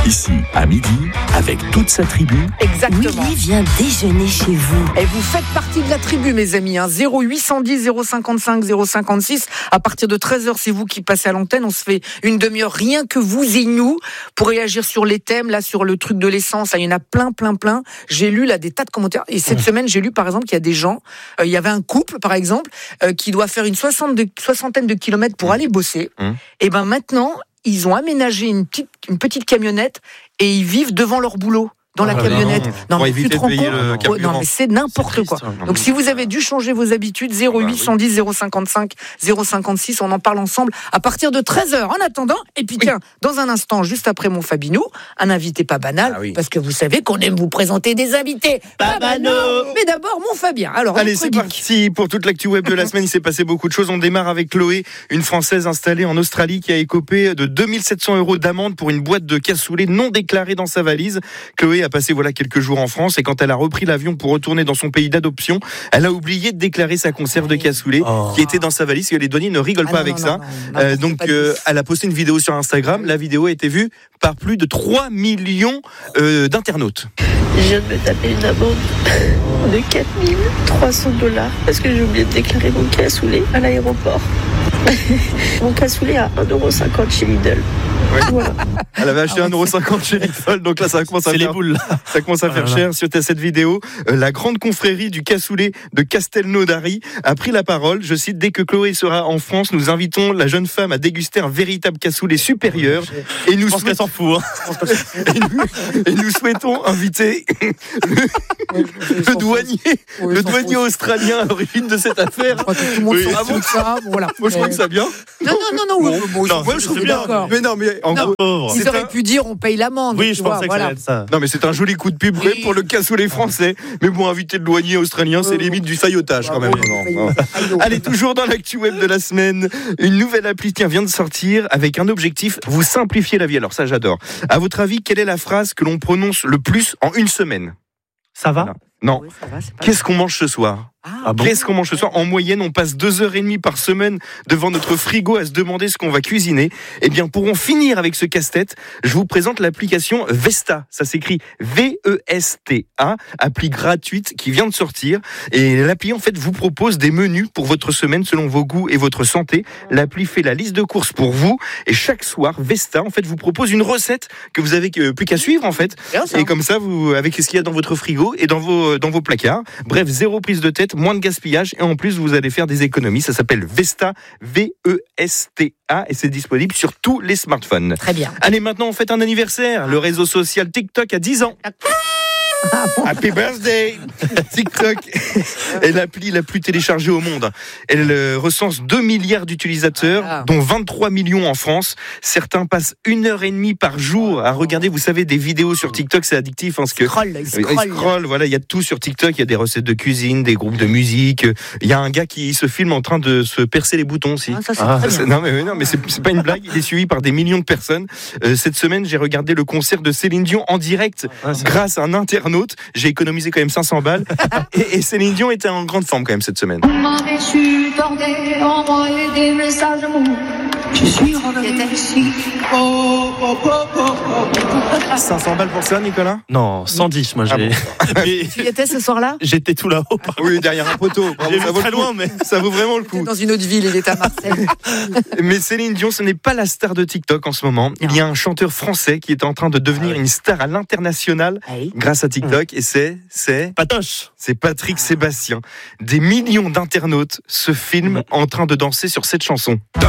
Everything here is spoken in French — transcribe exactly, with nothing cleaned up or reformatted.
Ici, à midi, avec toute sa tribu. Exactement. Willy vient déjeuner chez vous. Et vous faites partie de la tribu, mes amis. Hein. zéro huit cent dix zéro cinquante-cinq zéro cinquante-six. À partir de treize heures, c'est vous qui passez à l'antenne. On se fait une demi-heure, rien que vous et nous, pour réagir sur les thèmes, là, sur le truc de l'essence. Là, il y en a plein, plein, plein. J'ai lu là des tas de commentaires. Et cette mmh. semaine, j'ai lu, par exemple, qu'il y a des gens, euh, il y avait un couple, par exemple, euh, qui doit faire une soixante de, soixantaine de kilomètres pour mmh. aller bosser. Mmh. Et ben maintenant, ils ont aménagé une petite, une petite camionnette et ils vivent devant leur boulot. Dans la ah, camionnette. Non, non mais tu te rends compte ? Non, mais c'est n'importe c'est quoi. Triste, donc, si vous avez dû changer vos habitudes, zéro huit cent dix zéro cinquante-cinq zéro cinquante-six, on en parle ensemble à partir de treize heures. En attendant, et puis tiens, oui. dans un instant, juste après mon Fabinou, un invité pas banal, ah, oui. parce que vous savez qu'on aime vous présenter des invités pas banaux. Mais d'abord, mon Fabien. Alors, allez, c'est geek. Parti pour toute l'actu web de la semaine. Il s'est passé beaucoup de choses. On démarre avec Chloé, une Française installée en Australie qui a écopé de deux mille sept cents euros d'amende pour une boîte de cassoulet non déclarée dans sa valise. Chloé a passé voilà quelques jours en France et quand elle a repris l'avion pour retourner dans son pays d'adoption, elle a oublié de déclarer sa conserve de cassoulet oh. qui était dans sa valise et les douaniers ne rigolent ah pas non, avec non, ça. Non, non, euh, donc euh, elle a posté une vidéo sur Instagram. La vidéo a été vue par plus de trois millions euh, d'internautes. Je viens de me taper une amende de quatre mille trois cents dollars parce que j'ai oublié de déclarer mon cassoulet à l'aéroport. Mon cassoulet à un euro cinquante chez Lidl. Ouais. Voilà. Elle avait acheté ah ouais, un euro cinquante chez Lidl, donc là ça commence à c'est faire, les boules, ça commence à faire ah cher. Suite à cette vidéo, euh, la grande confrérie du cassoulet de Castelnaudary a pris la parole. Je cite: dès que Chloé sera en France, nous invitons la jeune femme à déguster un véritable cassoulet supérieur. Et nous, souhait... s'en fout, hein. et, nous... et nous souhaitons inviter le, le douanier, oui, le douanier australien à l'origine de cette affaire. Tout le monde oui. s'en fout ça. Voilà. Moi je crois que ça bien. Non non non non. Bon, bon, non moi je trouve bien. D'accord. Mais non mais en non, gros, ils auraient un... pu dire on paye l'amende. Oui, je vois, pensais voilà. que ça allait être ça. Non mais c'est un joli coup de pub oui. pour le cassoulet français. Mais bon, inviter le douanier australien, c'est euh, limite du faillotage quand même. Non, non. Allez, toujours dans l'actu web de la semaine, une nouvelle appli vient de sortir avec un objectif: vous simplifier la vie. Alors ça, j'adore. À votre avis, quelle est la phrase que l'on prononce le plus en une semaine? Ça va? Voilà. Non. Oui, ça va, qu'est-ce qu'on mange ce soir? Ah, bon Qu'est-ce qu'on mange ce soir? En moyenne, on passe deux heures et demie par semaine devant notre frigo à se demander ce qu'on va cuisiner. Eh bien, pour en finir avec ce casse-tête, je vous présente l'application Vesta. Ça s'écrit V E S T A, appli gratuite qui vient de sortir. Et l'appli, en fait, vous propose des menus pour votre semaine selon vos goûts et votre santé. L'appli fait la liste de courses pour vous. Et chaque soir, Vesta, en fait, vous propose une recette que vous avez plus qu'à suivre, en fait. Et comme ça, vous, avec ce qu'il y a dans votre frigo et dans vos, dans vos placards. Bref, zéro prise de tête, moins de gaspillage et en plus vous allez faire des économies. Ça s'appelle Vesta, V E S T A et c'est disponible sur tous les smartphones. Très bien. Allez, maintenant on fête un anniversaire. Le réseau social TikTok a dix ans. Ah bon. Happy birthday TikTok est l'appli la plus téléchargée au monde. Elle euh, recense deux milliards d'utilisateurs, ah. dont vingt-trois millions en France. Certains passent une heure et demie par jour à regarder, vous savez, des vidéos sur TikTok. C'est addictif, hein, ce que scroll, il scroll. Il scroll, voilà, il y a tout sur TikTok. Il y a des recettes de cuisine, des groupes de musique. Il y a un gars qui se filme en train de se percer les boutons aussi. Ah, ça, c'est ah. Ça, non mais non mais c'est, c'est pas une blague. Il est suivi par des millions de personnes. Euh, cette semaine, j'ai regardé le concert de Céline Dion en direct ah, grâce à un internaute. J'ai économisé quand même cinq cents balles et, et Céline Dion était en grande forme quand même cette semaine. Vous m'avez supporté, envoyé des messages d'amour. Je suis revenu ici. cinq cents balles pour ça, Nicolas? Non, cent dix, moi j'ai. Ah bon. Mais... Tu y étais ce soir-là? J'étais tout là-haut. Oui, derrière un poteau. J'ai vu très loin, mais ça vaut vraiment le coup. Dans une autre ville, il est à Marseille. Mais Céline Dion, ce n'est pas la star de TikTok en ce moment. Il y a un chanteur français qui est en train de devenir ah oui. une star à l'international oui. grâce à TikTok. Mmh. Et c'est, c'est Patoche. C'est Patrick Sébastien. Des millions d'internautes se filment mmh. en train de danser sur cette chanson.